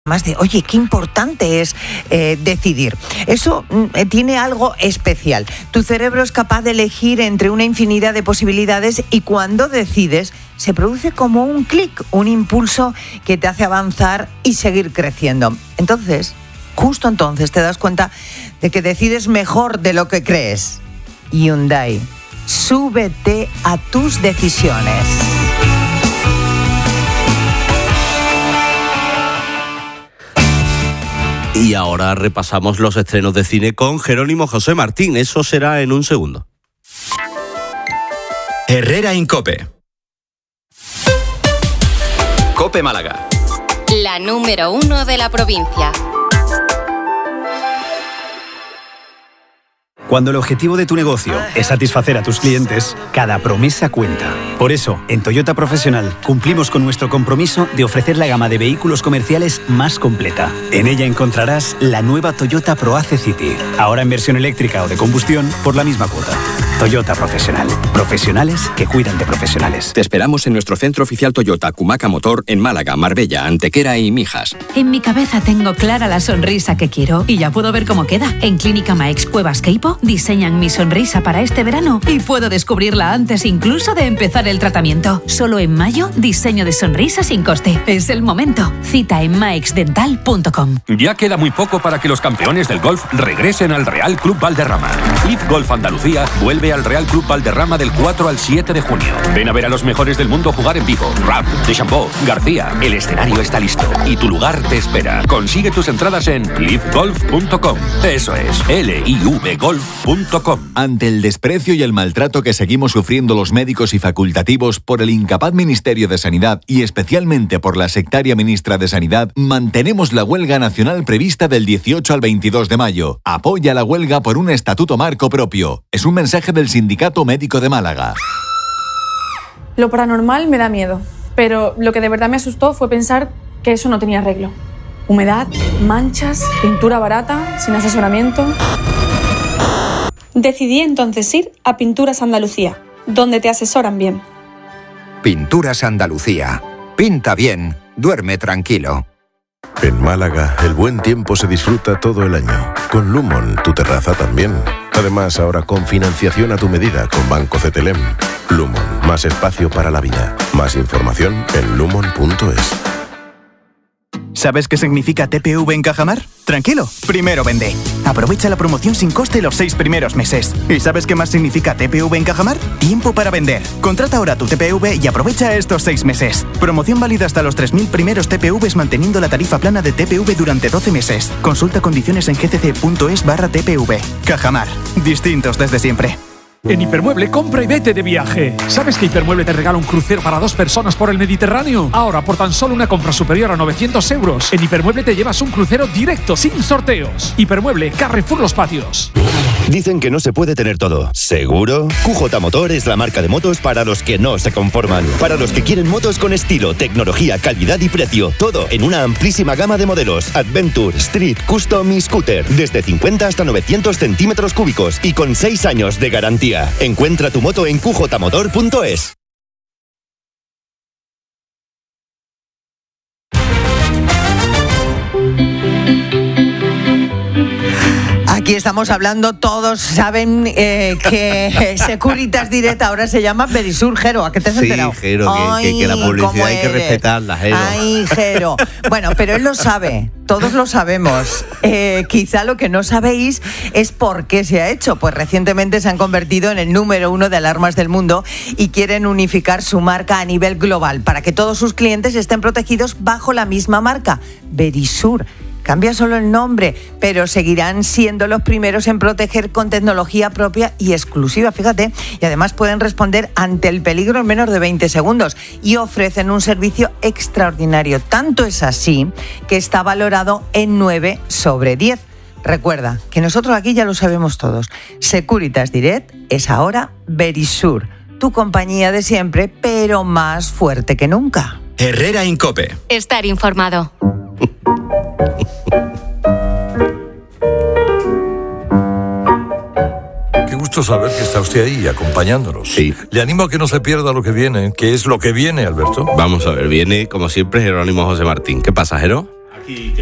Más de, oye, qué importante es decidir. Eso tiene algo especial. Tu cerebro es capaz de elegir entre una infinidad de posibilidades y cuando decides se produce como un clic, un impulso que te hace avanzar y seguir creciendo. Entonces, justo entonces te das cuenta de que decides mejor de lo que crees. Hyundai, súbete a tus decisiones. Y ahora repasamos los estrenos de cine con Jerónimo José Martín. Eso será en un segundo. Herrera en COPE. COPE Málaga. La número 1 de la provincia. Cuando el objetivo de tu negocio es satisfacer a tus clientes, cada promesa cuenta. Por eso, en Toyota Profesional cumplimos con nuestro compromiso de ofrecer la gama de vehículos comerciales más completa. En ella encontrarás la nueva Toyota ProAce City, ahora en versión eléctrica o de combustión por la misma cuota. Toyota Profesional. Profesionales que cuidan de profesionales. Te esperamos en nuestro centro oficial Toyota Cumaca Motor en Málaga, Marbella, Antequera y Mijas. En mi cabeza tengo clara la sonrisa que quiero y ya puedo ver cómo queda. En Clínica Maex Cuevas Queipo diseñan mi sonrisa para este verano y puedo descubrirla antes incluso de empezar el tratamiento. Solo en mayo, diseño de sonrisa sin coste. Es el momento. Cita en maexdental.com. Ya queda muy poco para que los campeones del golf regresen al Real Club Valderrama. Cliff Golf Andalucía vuelve al Real Club Valderrama del 4 al 7 de junio. Ven a ver a los mejores del mundo jugar en vivo. Ram, Deschambault, García. El escenario está listo y tu lugar te espera. Consigue tus entradas en cliffgolf.com. Eso es, livgolf.com. Ante el desprecio y el maltrato que seguimos sufriendo los médicos y facultativos por el incapaz Ministerio de Sanidad y especialmente por la sectaria ministra de Sanidad, mantenemos la huelga nacional prevista del 18 al 22 de mayo. Apoya la huelga por un estatuto marco propio. Es un mensaje del Sindicato Médico de Málaga. Lo paranormal me da miedo, pero lo que de verdad me asustó fue pensar que eso no tenía arreglo. Humedad, manchas, pintura barata, sin asesoramiento. Decidí entonces ir a Pinturas Andalucía, donde te asesoran bien. Pinturas Andalucía. Pinta bien, duerme tranquilo. En Málaga, el buen tiempo se disfruta todo el año. Con Lumon, tu terraza también. Además, ahora con financiación a tu medida con Banco CTLM. Lumon, más espacio para la vida. Más información en lumon.es. ¿Sabes qué significa TPV en Cajamar? Tranquilo, primero vende. Aprovecha la promoción sin coste los 6 primeros meses. ¿Y sabes qué más significa TPV en Cajamar? Tiempo para vender. Contrata ahora tu TPV y aprovecha estos 6 meses. Promoción válida hasta los 3.000 primeros TPVs manteniendo la tarifa plana de TPV durante 12 meses. Consulta condiciones en gcc.es/TPV. Cajamar. Distintos desde siempre. En Hipermueble, compra y vete de viaje. ¿Sabes que Hipermueble te regala un crucero para 2 personas por el Mediterráneo? Ahora, por tan solo una compra superior a 900 euros, en Hipermueble te llevas un crucero directo, sin sorteos. Hipermueble, Carrefour Los Patios. Dicen que no se puede tener todo. ¿Seguro? QJ Motor es la marca de motos para los que no se conforman. Para los que quieren motos con estilo, tecnología, calidad y precio. Todo en una amplísima gama de modelos. Adventure, Street, Custom y Scooter. Desde 50 hasta 900 centímetros cúbicos. Y con 6 años de garantía. Encuentra tu moto en qjmotor.es. Aquí estamos hablando, todos saben que Securitas Direct ahora se llama Verisur. Jero, ¿a qué te has enterado? Sí, Jero, que la publicidad hay que respetarla, Jero. Ay, Jero. Bueno, pero él lo sabe, todos lo sabemos. Quizá lo que no sabéis es por qué se ha hecho. Pues recientemente se han convertido en el número 1 de alarmas del mundo y quieren unificar su marca a nivel global para que todos sus clientes estén protegidos bajo la misma marca, Verisur. Cambia solo el nombre, pero seguirán siendo los primeros en proteger con tecnología propia y exclusiva, fíjate. Y además pueden responder ante el peligro en menos de 20 segundos y ofrecen un servicio extraordinario. Tanto es así que está valorado en 9 sobre 10. Recuerda que nosotros aquí ya lo sabemos todos. Securitas Direct es ahora Verisur, tu compañía de siempre, pero más fuerte que nunca. Herrera en COPE. Estar informado. Qué gusto saber que está usted ahí acompañándonos. Sí. Le animo a que no se pierda lo que viene. ¿Qué es lo que viene, Alberto? Vamos a ver, viene como siempre Jerónimo José Martín. ¿Qué pasa, Jero? aquí.